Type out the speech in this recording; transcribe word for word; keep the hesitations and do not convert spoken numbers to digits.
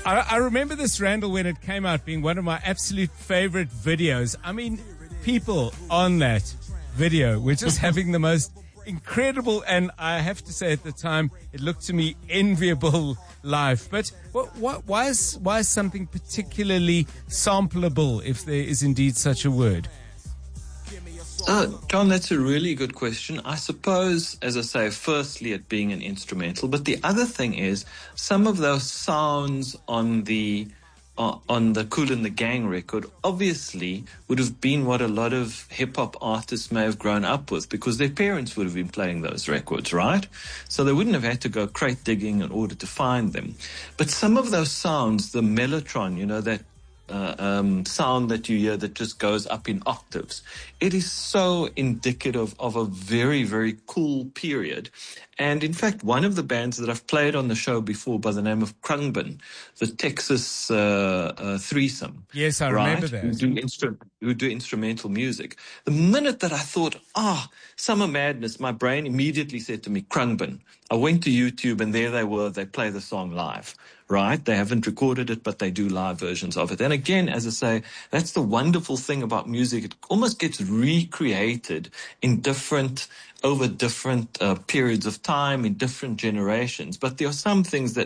I, I remember this, Randall, when it came out, being one of my absolute favorite videos. I mean, people on that video were just having the most incredible, and I have to say at the time, it looked to me enviable life. But what, what, why is why is something particularly sampleable, if there is indeed such a word? Uh, John, that's a really good question. I suppose, as I say, firstly, it being an instrumental, but the other thing is some of those sounds on the uh, on the Kool and the Gang record obviously would have been what a lot of hip-hop artists may have grown up with, because their parents would have been playing those records, right? So they wouldn't have had to go crate digging in order to find them. But some of those sounds, the mellotron, you know, that Uh, um, sound that you hear that just goes up in octaves. It is so indicative of a very, very cool period. And in fact, one of the bands that I've played on the show before by the name of Krungbin, the Texas uh, uh, threesome. Yes, I right? remember that. Who do, instru- who do instrumental music. The minute that I thought, ah, oh, Summer Madness, my brain immediately said to me, Krungbin. I went to YouTube and there they were. They play the song live. Right? They haven't recorded it, but they do live versions of it. And again, as I say, that's the wonderful thing about music. It almost gets recreated in different, over different uh, periods of time, in different generations. But there are some things that